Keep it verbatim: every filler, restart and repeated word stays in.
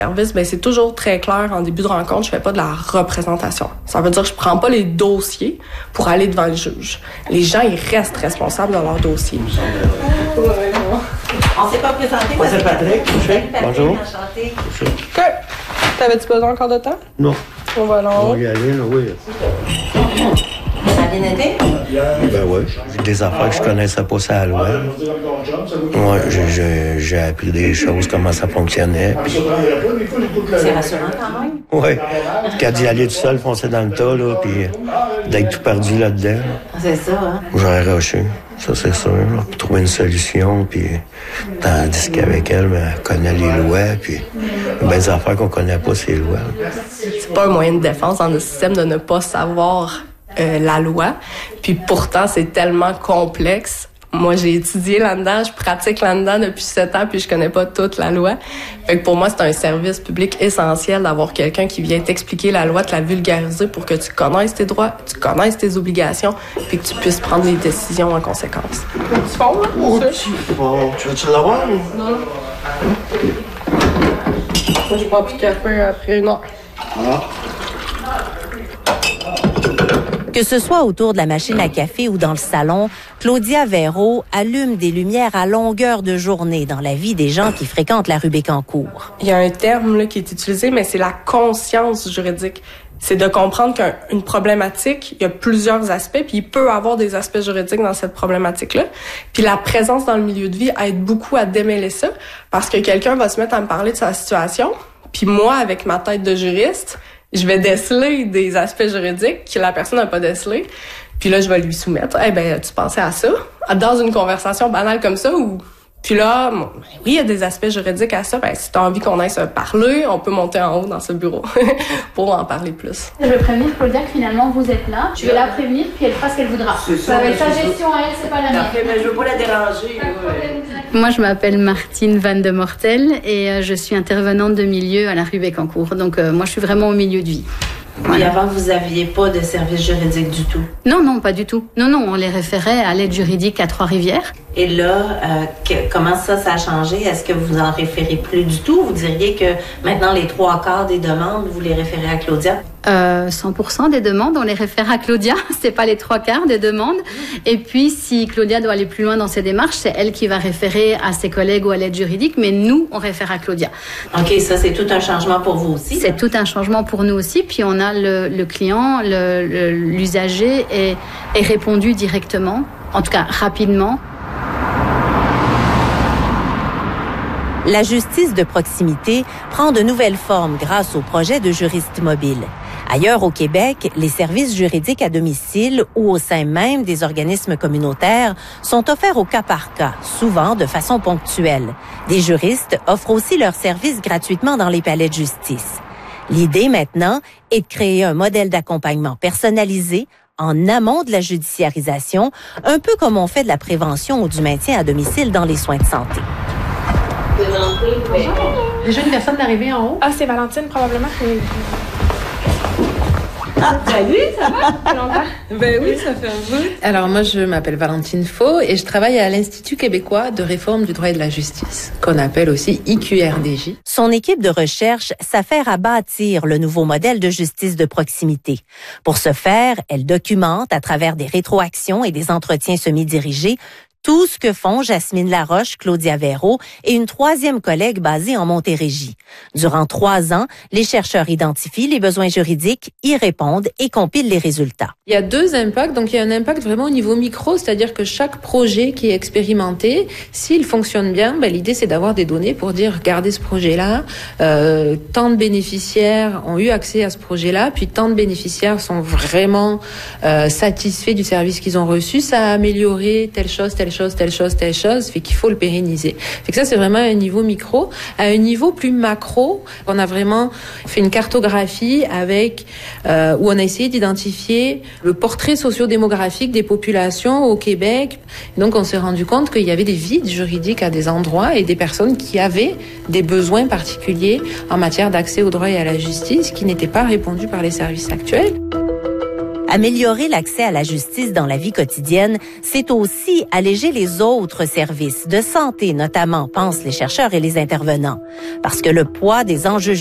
Service, ben c'est toujours très clair en début de rencontre, je fais pas de la représentation. Ça veut dire que je prends pas les dossiers pour aller devant le juge. Les gens, ils restent responsables de leur dossier. On s'est pas présenté. Moi, c'est Patrick. Patrick. Bonjour. Enchanté. OK. T'avais-tu besoin encore de temps? Non. On va là. On va y aller, là, oui. Ça a bien été? Ben oui. Des affaires que je connaissais pas, ça à loi. Moi, j'ai, j'ai, j'ai appris des choses, comment ça fonctionnait. Puis... C'est rassurant quand même. Oui. Qu'à d'y aller tout seul, foncer dans le tas, là, puis d'être tout perdu là-dedans. C'est ça, hein? J'aurais rushé, ça c'est sûr, là, pour trouver une solution, puis tandis qu'avec elle, ben, elle connaît les lois, puis ben, des affaires qu'on connaît pas, ces lois. C'est pas un moyen de défense dans le système de ne pas savoir euh, la loi, puis pourtant c'est tellement complexe. Moi, j'ai étudié là-dedans, je pratique là-dedans depuis sept ans, puis je connais pas toute la loi. Fait que pour moi, c'est un service public essentiel d'avoir quelqu'un qui vient t'expliquer la loi, te la vulgariser pour que tu connaisses tes droits, tu connaisses tes obligations, puis que tu puisses prendre les décisions en conséquence. Tu fond, là? Oh, tu, bon, tu veux-tu l'avoir? Non. Moi, je bois plus de café après une heure. Ah. Que ce soit autour de la machine à café ou dans le salon, Claudia Véraud allume des lumières à longueur de journée dans la vie des gens qui fréquentent la rue Bécancour. Il y a un terme là, qui est utilisé, mais c'est la conscience juridique. C'est de comprendre qu'une problématique, il y a plusieurs aspects, puis il peut y avoir des aspects juridiques dans cette problématique-là. Puis la présence dans le milieu de vie aide beaucoup à démêler ça, parce que quelqu'un va se mettre à me parler de sa situation, puis moi, avec ma tête de juriste, je vais déceler des aspects juridiques que la personne n'a pas décelés. Puis là, je vais lui soumettre. Eh ben, tu pensais à ça? Dans une conversation banale comme ça, ou... Puis là, bon, ben oui, il y a des aspects juridiques à ça. Ben, si tu as envie qu'on aille se parler, on peut monter en haut dans ce bureau pour en parler plus. Je vais prévenir Claudia que finalement vous êtes là. Je vais la prévenir puis elle fera ce qu'elle voudra. C'est ça, ça va être sa c'est gestion ça. à elle, c'est pas la mienne. Mais je veux pas la déranger. Moi, je m'appelle Martine Van de Mortel et euh, je suis intervenante de milieu à la rue Bécancour. Donc, euh, moi, je suis vraiment au milieu de vie. Voilà. Et avant, vous n'aviez pas de service juridique du tout? Non, non, pas du tout. Non, non, on les référait à l'aide juridique à Trois-Rivières. Et là, euh, que, comment ça, ça a changé? Est-ce que vous en référez plus du tout? Vous diriez que maintenant, les trois quarts des demandes, vous les référez à Claudia? Euh, cent pour cent des demandes, on les réfère à Claudia. C'est pas les trois quarts des demandes. Et puis, si Claudia doit aller plus loin dans ses démarches, c'est elle qui va référer à ses collègues ou à l'aide juridique, mais nous, on réfère à Claudia. OK, ça, c'est tout un changement pour vous aussi? C'est tout un changement pour nous aussi. Puis, on a le, le client, le, le, l'usager est, est répondu directement, en tout cas rapidement. La justice de proximité prend de nouvelles formes grâce au projet de juriste mobile. Ailleurs au Québec, les services juridiques à domicile ou au sein même des organismes communautaires sont offerts au cas par cas, souvent de façon ponctuelle. Des juristes offrent aussi leurs services gratuitement dans les palais de justice. L'idée maintenant est de créer un modèle d'accompagnement personnalisé en amont de la judiciarisation, un peu comme on fait de la prévention ou du maintien à domicile dans les soins de santé. Déjà une personne d'arrivée en haut? Ah, c'est Valentine, probablement. Ah, salut, ça va? Ça fait longtemps? Ben oui, ça fait un bout. Alors, moi, je m'appelle Valentine Faux et je travaille à l'Institut québécois de réforme du droit et de la justice, qu'on appelle aussi I Q R D J. Son équipe de recherche s'affaire à bâtir le nouveau modèle de justice de proximité. Pour ce faire, elle documente, à travers des rétroactions et des entretiens semi-dirigés, tout ce que font Jasmine Laroche, Claudia Véraud et une troisième collègue basée en Montérégie. Durant trois ans, les chercheurs identifient les besoins juridiques, y répondent et compilent les résultats. Il y a deux impacts. Donc, il y a un impact vraiment au niveau micro, c'est-à-dire que chaque projet qui est expérimenté, s'il fonctionne bien, ben, l'idée, c'est d'avoir des données pour dire, regardez ce projet-là, euh, tant de bénéficiaires ont eu accès à ce projet-là, puis tant de bénéficiaires sont vraiment euh, satisfaits du service qu'ils ont reçu, ça a amélioré telle chose, telle chose, telle chose, telle chose, fait qu'il faut le pérenniser. Fait que ça, c'est vraiment un niveau micro. À un niveau plus macro, on a vraiment fait une cartographie avec, euh, où on a essayé d'identifier le portrait socio-démographique des populations au Québec. Et donc, on s'est rendu compte qu'il y avait des vides juridiques à des endroits et des personnes qui avaient des besoins particuliers en matière d'accès au droit et à la justice qui n'étaient pas répondus par les services actuels. Améliorer l'accès à la justice dans la vie quotidienne, c'est aussi alléger les autres services de santé, notamment, pensent les chercheurs et les intervenants. Parce que le poids des enjeux